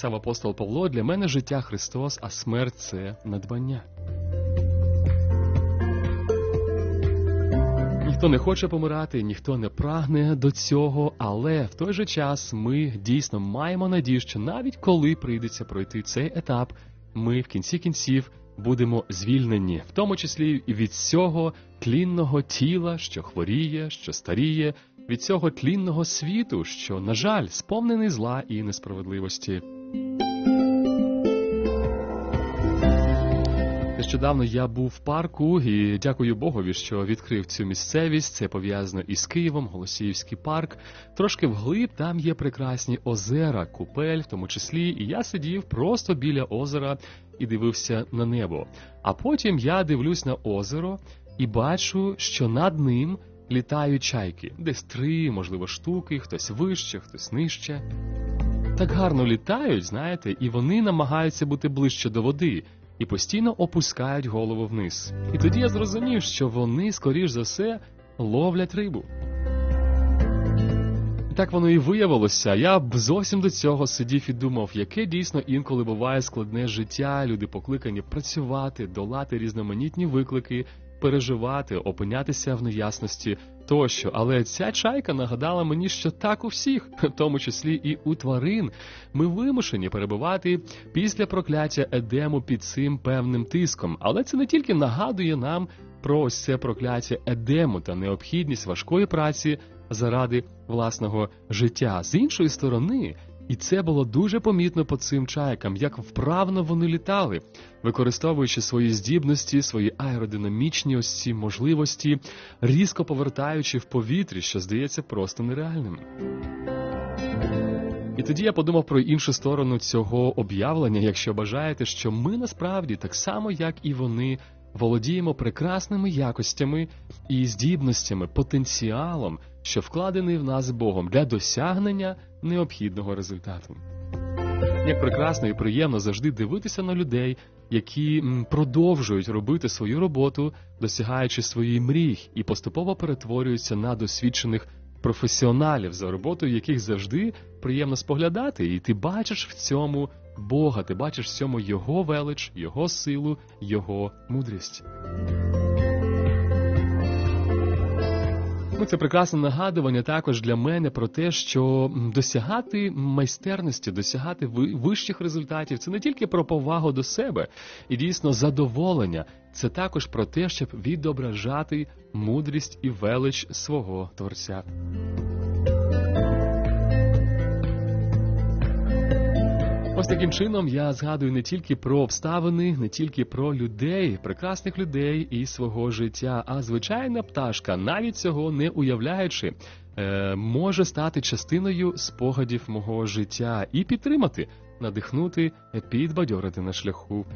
написав апостол Павло, для мене життя Христос, а смерть – це надбання. Ніхто не хоче помирати, ніхто не прагне до цього, але в той же час ми дійсно маємо надію, що навіть коли прийдеться пройти цей етап, ми в кінці кінців будемо звільнені, в тому числі і від цього тлінного тіла, що хворіє, що старіє, від цього тлінного світу, що, на жаль, сповнений зла і несправедливості. Нещодавно я був в парку і дякую Богові, що відкрив цю місцевість. Це пов'язано із Києвом, Голосіївський парк. Трошки вглиб там є прекрасні озера, купель в тому числі. І я сидів просто біля озера і дивився на небо. А потім я дивлюсь на озеро і бачу, що над ним літають чайки. Десь 3, можливо, штуки, хтось вище, хтось нижче. Так гарно літають, знаєте, і вони намагаються бути ближче до води. І постійно опускають голову вниз. І тоді я зрозумів, що вони, скоріш за все, ловлять рибу. І так воно і виявилося. Я б зовсім до цього сидів і думав, яке дійсно інколи буває складне життя, люди покликані працювати, долати різноманітні виклики, переживати, опинятися в неясності тощо. Але ця чайка нагадала мені, що так у всіх, в тому числі і у тварин, ми вимушені перебувати після прокляття Едему під цим певним тиском. Але це не тільки нагадує нам про ось це прокляття Едему та необхідність важкої праці заради власного життя. З іншої сторони, і це було дуже помітно по цим чайкам, як вправно вони літали, використовуючи свої здібності, свої аеродинамічні ось ці можливості, різко повертаючи в повітрі, що здається просто нереальним. І тоді я подумав про іншу сторону цього об'явлення, якщо бажаєте, що ми насправді, так само як і вони, володіємо прекрасними якостями і здібностями, потенціалом, що вкладений в нас Богом для досягнення необхідного результату. Як прекрасно і приємно завжди дивитися на людей, які продовжують робити свою роботу, досягаючи своїх мрій, і поступово перетворюються на досвідчених професіоналів, за роботою яких завжди приємно споглядати, і ти бачиш в цьому Бога, ти бачиш в цьому Його велич, Його силу, Його мудрість. Це прекрасне нагадування також для мене про те, що досягати майстерності, досягати вищих результатів – це не тільки про повагу до себе і дійсно задоволення, це також про те, щоб відображати мудрість і велич свого Творця. Ось таким чином я згадую не тільки про обставини, не тільки про людей, прекрасних людей і свого життя, а звичайна пташка, навіть цього не уявляючи, може стати частиною спогадів мого життя і підтримати, надихнути, підбадьорити на шляху.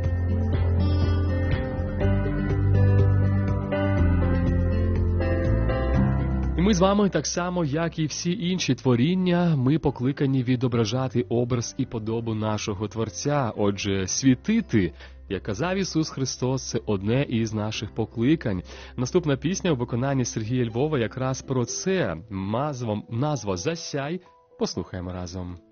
І ми з вами, так само, як і всі інші творіння, ми покликані відображати образ і подобу нашого Творця. Отже, світити, як казав Ісус Христос, це одне із наших покликань. Наступна пісня у виконанні Сергія Львова якраз про це. Назва «Засяй». Послухаємо разом.